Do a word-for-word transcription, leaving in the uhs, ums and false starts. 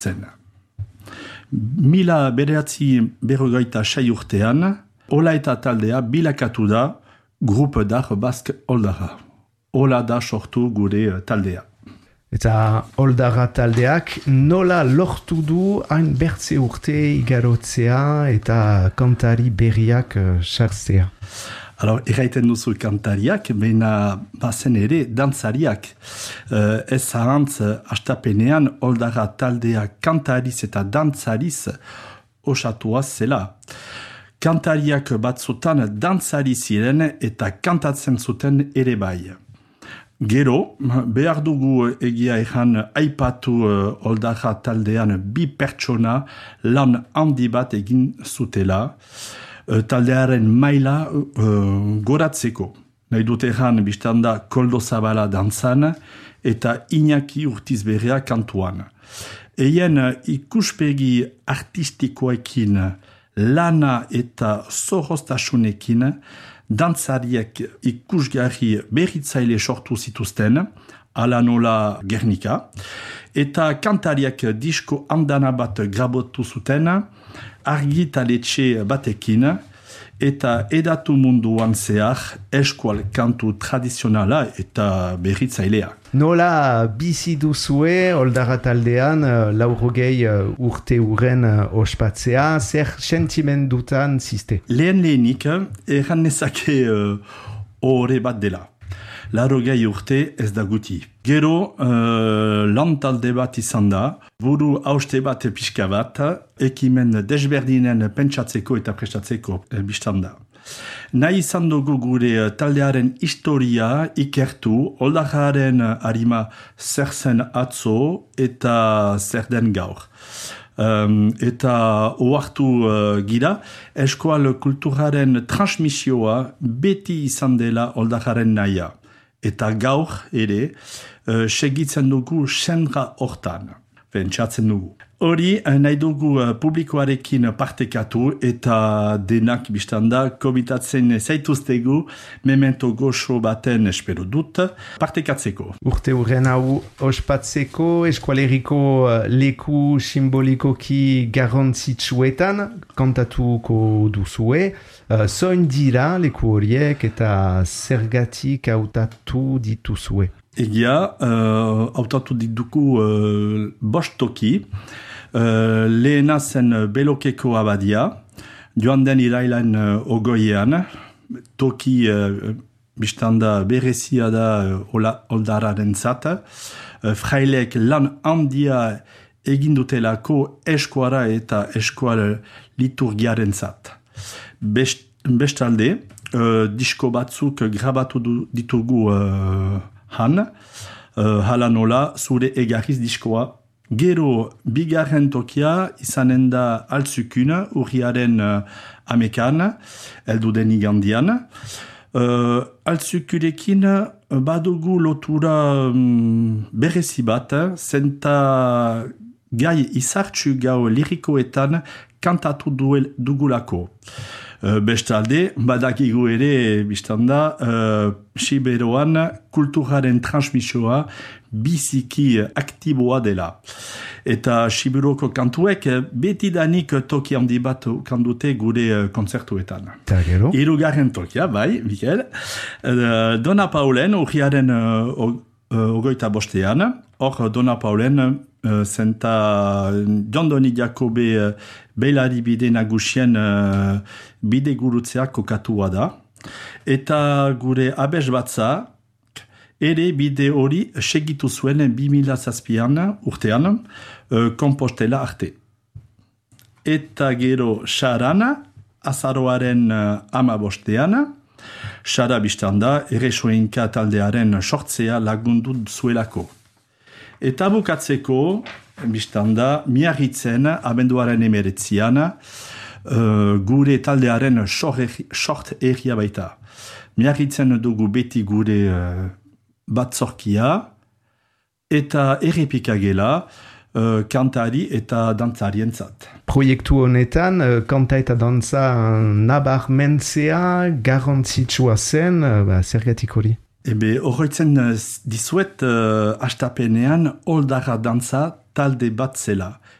zen. Mila bederatzi berrogeita sei urtean, Ola eta taldea bilakatu da Grupo d'Art Basque Oldarra. Ola da sortu gure taldea. Eta Oldarra taldeak nola lortu du hain bertze urte igarotzea eta kantari berriak sartzea? Alors, erraiten duzu kantariak, baina bazen ere dantzariak. Uh, ez zahantz, hastapenean Oldarra taldea kantariz eta dantzariz osatua zela. Kantariak batzutan dantzari ziren eta kantatzen zuten ere bai. Gero, behar dugu egia ejan aipatu uh, Oldarra taldean bi pertsona lan handi bat egin zutela, uh, taldearen maila uh, goratzeko. Nahi dut ejan biztanda Koldo Zabala dantzan eta Iñaki Urtizberria kantuan. Eien ikuspegi artistikoekin lana eta zorroztasunekin dantzariek ikusgarri berritzaile sortu zituzten, ala nola Gernika, eta kantariak disko andana bat grabotu zuten, argitaletxe batekin, eta edatu munduan zehar eskual kantu tradizionala eta berritzailea. Nola bizi duzue Oldarra taldean laurogei urte uren ospatzea, zer sentimendutan ziste? Lehen lehenik, erran nezake horre uh, bat dela. Laurogei urte ez da guti. Gero uh, lan talde bat izan da, buru hauste bat pixka bat, ekimen desberdinen pentsatzeko eta prestatzeko eh, biztanda. Nahi izan dugu gure taldearen historia ikertu, Oldarraren harima zer zen atzo eta zer den gaur. Um, eta ohartu uh, gira, eskual kulturaren transmisioa beti izan dela Oldarraren nahia. Eta gaur ere, uh, segitzen dugu sendra hortan, pentsatzen dugu. Hori nahi dugu uh, publikoarekin partekatu eta denak biztanda komitatzen zaituztegu memento goxo baten espero dut partekatzeko. Urte hurren hau ospatzeko eskualeriko leku simbolikoki garrantzitsuetan kantatuko duzue. Uh, zoin dira leku horiek eta zergatik hautatu dituzue? Egia, uh, hautatu dituku uh, bost toki. Uh, lehena zen Belokeko abadia, joan den irailan uh, ogoian, toki uh, biztanda berezia da uh, Oldarraren zat, uh, frailek lan handia egindutelako eskuara eta eskual liturgiaren zat. Best, bestalde, uh, disko batzuk grabatu du, ditugu uh, han, uh, hala nola zure egarriz diskoa. Gero, bigarren tokia izanen da altzukun, urriaren uh, amekan, elduden igandian. Uh, altzukurekin badugu lotura um, berezi bat, zenta gai izartxu gau lirikoetan kantatu duel, dugulako. Uh, bestalde, badakigu ere, biztanda, uh, Siberoan kulturaren transmisioa biziki aktiboa dela. Eta Siberoko kantuek betidanik toki handi bat kandute gure kontzertuetan. Eta gero? Hirugarren tokia, bai, Mikel. Uh, Dona Paulen, urriaren uh, ogoita bostean, hor Dona Paulen uh, zenta Jondoni Jakobe uh, beilari bide nagusien uh, bide gurutzea kokatua da. Eta gure abes batza, ere bide hori segitu zuen bi mila zazpian urtean, uh, Kompostela arte. Eta gero Saran, azaroaren uh, amabostean, Sara biztanda, Erresoenka taldearen sortzea lagundu zuelako. Eta bukatzeko, biztanda, Miarritzen, abenduaren emeretzian, uh, gure taldearen sort erria baita. Miarritzen dugu beti gure uh, batzorkia, eta errepika gela, uh, kantari eta dantzarientzat. Proiektu honetan, uh, kanta eta dantza nabarmentzea garrantzitsua zen, uh, ba, zergatik hori? Ebe, horretzen uh, dizuet uh, astapenean Oldarra dantza talde bat zela.